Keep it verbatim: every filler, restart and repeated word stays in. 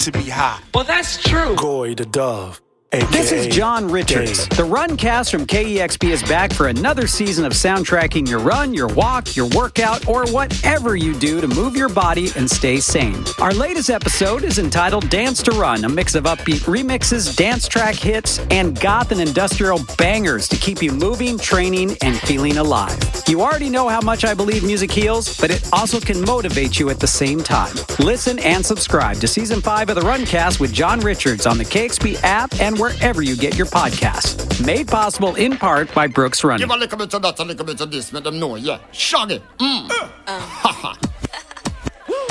to be high. Well, that's true. Goy the Dove. This is John Richards. The Runcast from K E X P is back for another season of soundtracking your run, your walk, your workout, or whatever you do to move your body and stay sane. Our latest episode is entitled Dance to Run, a mix of upbeat remixes, dance track hits, and goth and industrial bangers to keep you moving, training, and feeling alive. You already know how much I believe music heals, but it also can motivate you at the same time. Listen and subscribe to Season five of the Runcast with John Richards on the K X P app and wherever you get your podcasts. Made possible in part by Brooks Running. Give a little bit of that, a little bit of this, let them know, yeah. Shaggy. Mm. Uh. Uh.